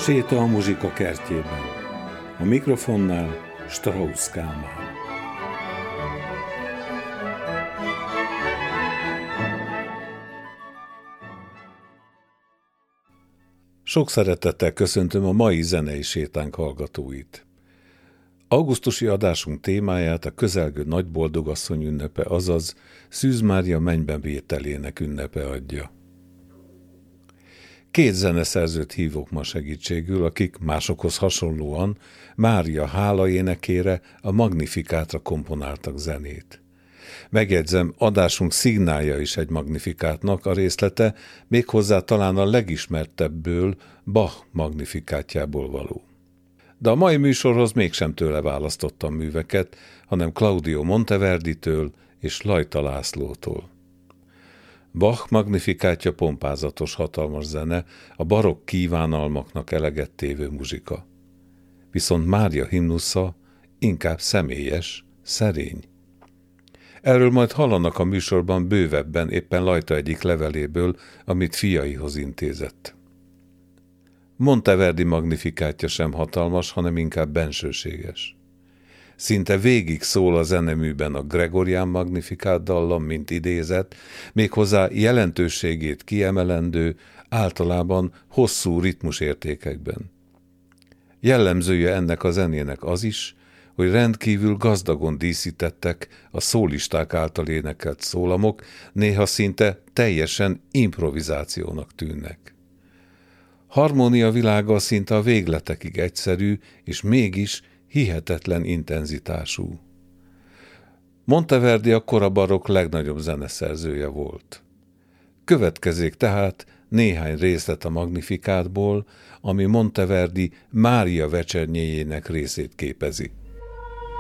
Séta a muzsika kertjében. A mikrofonnál Strauss Kálmán. Sok szeretettel köszöntöm a mai zenei sétánk hallgatóit. Augusztusi adásunk témáját a közelgő Nagyboldogasszony ünnepe, azaz Szűz Mária mennyben vételének ünnepe adja. Két zeneszerzőt hívok ma segítségül, akik másokhoz hasonlóan Mária hála énekére, a Magnifikátra komponáltak zenét. Megjegyzem, adásunk szignálja is egy Magnifikátnak a részlete, méghozzá talán a legismertebből, Bach Magnifikátjából való. De a mai műsorhoz mégsem tőle választottam műveket, hanem Claudio Monteverditől és Lajta Lászlótól. Bach Magnifikátja pompázatos, hatalmas zene, a barokk kívánalmaknak eleget tévő muzsika. Viszont Mária himnusza inkább személyes, szerény. Erről majd hallanak a műsorban bővebben éppen Lajta egyik leveléből, amit fiaihoz intézett. Monteverdi Magnifikátja sem hatalmas, hanem inkább bensőséges. Szinte végig szól a zeneműben a Gregorián Magnifikát dallam, mint idézet, méghozzá jelentőségét kiemelendő, általában hosszú ritmusértékekben. Jellemzője ennek a zenének az is, hogy rendkívül gazdagon díszítettek a szólisták által énekelt szólamok, néha szinte teljesen improvizációnak tűnnek. Harmónia világa szinte a végletekig egyszerű, és mégis hihetetlen intenzitású. Monteverdi a kora barokk legnagyobb zeneszerzője volt. Következzék tehát néhány részlet a Magnifikátból, ami Monteverdi Mária vecsernyéjének részét képezi.